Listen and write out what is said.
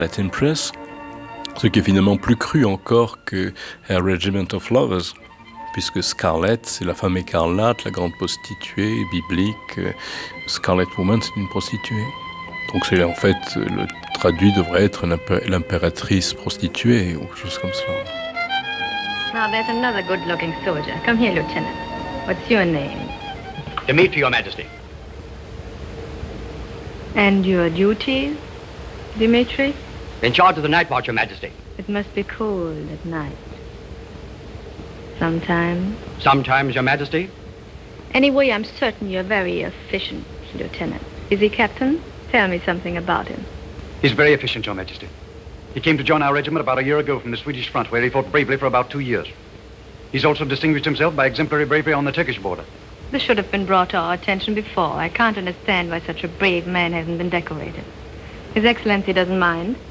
Latin Press, ce qui est finalement plus cru encore que A Regiment of Lovers, puisque Scarlett, c'est la femme écarlate, la grande prostituée biblique. Scarlet Woman, c'est une prostituée. Donc c'est en fait, le traduit devrait être l'impératrice prostituée ou quelque chose comme ça. Now there's another good-looking soldier. Come here, Lieutenant. What's your name? Dimitri, Your Majesty. And your duties, Dimitri? In charge of the night watch, Your Majesty. It must be cold at night. Sometimes. Sometimes, Your Majesty. Anyway, I'm certain you're very efficient, Lieutenant. Is he captain? Tell me something about him. He's very efficient, Your Majesty. He came to join our regiment about a year ago from the Swedish front, where he fought bravely for about 2 years. He's also distinguished himself by exemplary bravery on the Turkish border. This should have been brought to our attention before. I can't understand why such a brave man hasn't been decorated. His Excellency doesn't mind?